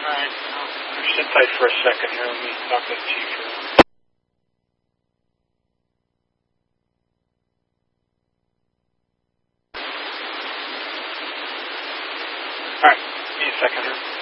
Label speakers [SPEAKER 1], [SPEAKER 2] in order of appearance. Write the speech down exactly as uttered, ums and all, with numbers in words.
[SPEAKER 1] Alright, I'll sit tight for a second here. Let me talk to the chief here. Alright, give me a second here.